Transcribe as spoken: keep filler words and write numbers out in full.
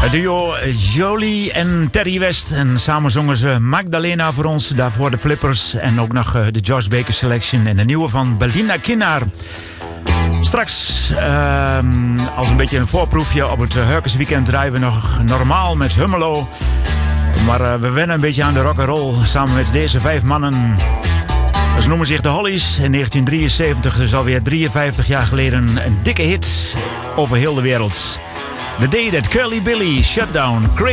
Het duo Jolie en Terry West. En samen zongen ze Magdalena voor ons. Daarvoor de Flippers. En ook nog de Josh Baker Selection. En de nieuwe van Berlina Kinnaar. Straks, uh, als een beetje een voorproefje op het Hurkens Weekend, draaien we nog normaal met Hummelo. Maar uh, we wennen een beetje aan de rock'n'roll samen met deze vijf mannen. Ze noemen zich de Hollies. In negentien drieënzeventig, dus alweer drieënvijftig jaar geleden, een dikke hit over heel de wereld. The Day That Curly Billy Shut Down Crazy.